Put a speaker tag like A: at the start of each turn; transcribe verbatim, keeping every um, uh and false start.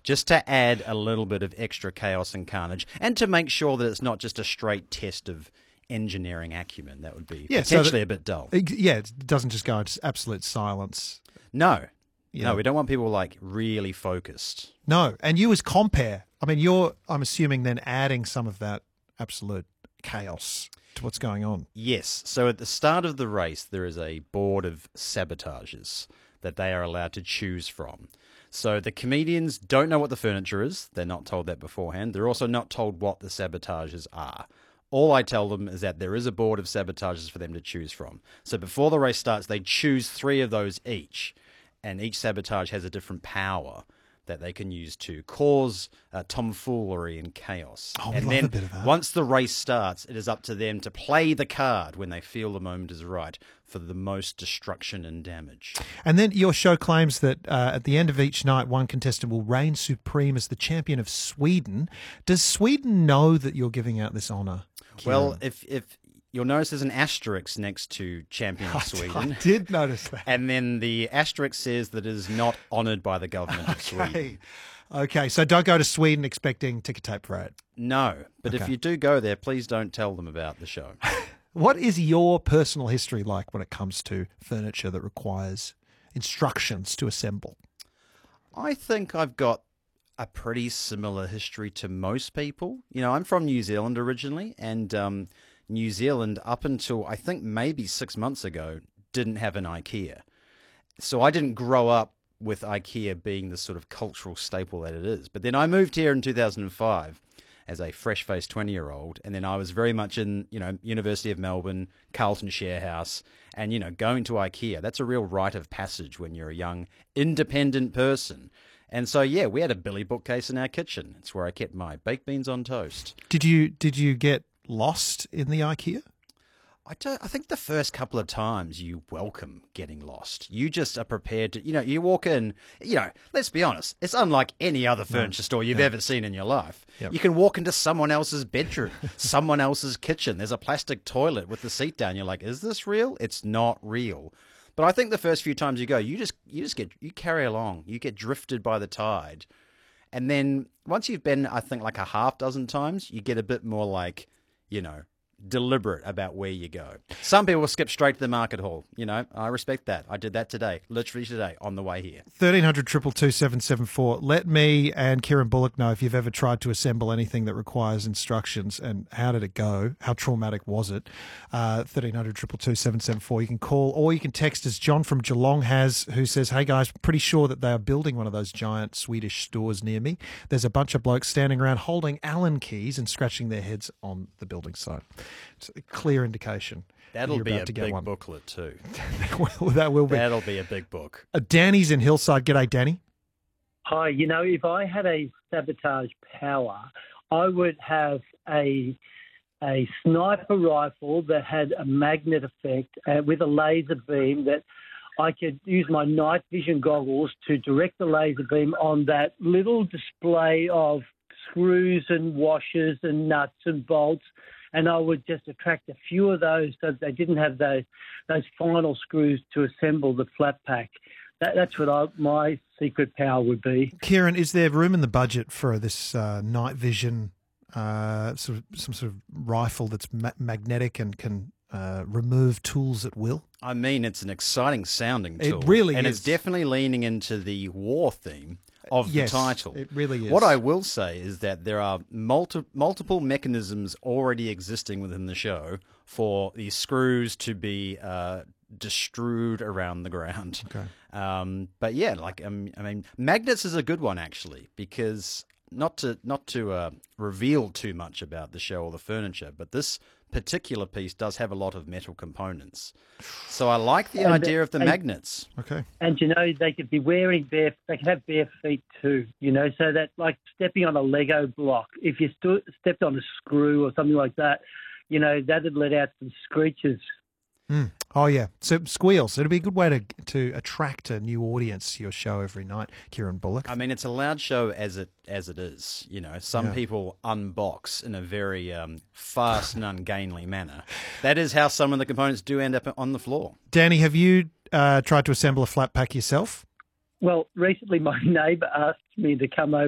A: just to add a little bit of extra chaos and carnage, and to make sure that it's not just a straight test of engineering acumen. That would be yeah, potentially so that, a bit dull.
B: Yeah, it doesn't just go into absolute silence.
A: No.
B: You
A: no,
B: know.
A: we don't want people, like, really focused.
B: No, and you as compare, I mean, you're, I'm assuming, then adding some of that absolute chaos to what's going on.
A: Yes. So at the start of the race, there is a board of sabotages that they are allowed to choose from. So the comedians don't know what the furniture is. They're not told that beforehand. They're also not told what the sabotages are. All I tell them is that there is a board of sabotages for them to choose from. So before the race starts, they choose three of those each, and each sabotage has a different power that they can use to cause uh, tomfoolery and chaos.
B: Oh, we
A: and
B: love
A: then
B: a bit of that.
A: Once the race starts, it is up to them to play the card when they feel the moment is right for the most destruction and damage.
B: And then your show claims that uh, at the end of each night, one contestant will reign supreme as the champion of Sweden. Does Sweden know that you're giving out this honour?
A: Well, if if you'll notice there's an asterisk next to champion of Sweden.
B: I did notice that.
A: And then the asterisk says that it is not honoured by the government of
B: Okay.
A: Sweden.
B: Okay, so don't go to Sweden expecting ticker tape for it.
A: No, but
B: Okay.
A: if you do go there, please don't tell them about the show.
B: What is your personal history like when it comes to furniture that requires instructions to assemble?
A: I think I've got a pretty similar history to most people. You know, I'm from New Zealand originally, and um, New Zealand, up until I think maybe six months ago, didn't have an IKEA. So I didn't grow up with IKEA being the sort of cultural staple that it is. But then I moved here in two thousand five as a fresh-faced twenty-year-old, and then I was very much in, you know, University of Melbourne, Carlton Share House, and, you know, going to IKEA, that's a real rite of passage when you're a young, independent person. And so, yeah, we had a Billy bookcase in our kitchen. It's where I kept my baked beans on toast.
B: Did you did you get lost in the IKEA?
A: I, don't, I think the first couple of times you welcome getting lost. You just are prepared to, you know, you walk in, you know, let's be honest, it's unlike any other furniture no. store you've yeah. ever seen in your life.
B: Yep.
A: You can walk into someone else's bedroom, someone else's kitchen. There's a plastic toilet with the seat down. You're like, is this real? It's not real. But I think the first few times you go, you just you just get, you carry along. You get drifted by the tide. And then once you've been, I think, like a half dozen times, you get a bit more like, you know, deliberate about where you go. Some people skip straight to the market hall. You know, I respect that. I did that today, literally today, on the way here.
B: thirteen hundred, two two two, seven seven four. Let me and Kieran Bullock know if you've ever tried to assemble anything that requires instructions, and how did it go? How traumatic was it? Uh, thirteen hundred, two two two, seven seven four. You can call or you can text us. John from Geelong has, who says, hey guys, pretty sure that they are building one of those giant Swedish stores near me. There's a bunch of blokes standing around holding Allen keys and scratching their heads on the building site. It's a clear indication.
A: That'll
B: you're
A: be
B: about
A: a
B: to get
A: big
B: one.
A: booklet too.
B: Well, that will be.
A: That'll be a big book.
B: Uh, Danny's in Hillside. G'day, Danny.
C: Hi, you know, if I had a sabotage power, I would have a a sniper rifle that had a magnet effect uh, with a laser beam that I could use my night vision goggles to direct the laser beam on that little display of screws and washers and nuts and bolts, and I would just attract a few of those so that they didn't have those those final screws to assemble the flat pack. That, that's what I, my secret power would be.
B: Kieran, is there room in the budget for this uh, night vision, uh, sort of some sort of rifle that's ma- magnetic and can uh, remove tools at will?
A: I mean, it's an exciting sounding tool.
B: It really
A: and
B: is.
A: And it's definitely leaning into the war theme of
B: yes,
A: the title.
B: It really is.
A: What I will say is that there are multi- multiple mechanisms already existing within the show for these screws to be uh, destrewed around the ground.
B: Okay.
A: Um, but yeah, like um, I mean, magnets is a good one actually, because not to not to uh, reveal too much about the show or the furniture, but this particular piece does have a lot of metal components. So I like the
C: And-
A: idea of the
C: and-
A: magnets.
B: Okay.
C: And, you know, they could be wearing bare, they could have bare feet too, you know, so that like stepping on a Lego block, if you stu- stepped on a screw or something like that, you know, that would let out some screeches.
B: Mm. Oh, yeah. So squeals. It'd be a good way to to attract a new audience to your show every night, Kieran Bullock.
A: I mean, it's a loud show as it as it is. You know, some
B: Yeah.
A: people unbox in a very um, fast and ungainly manner. That is how some of the components do end up on the floor.
B: Danny, have you uh, tried to assemble a flat pack yourself?
C: Well, recently my neighbour asked me to come over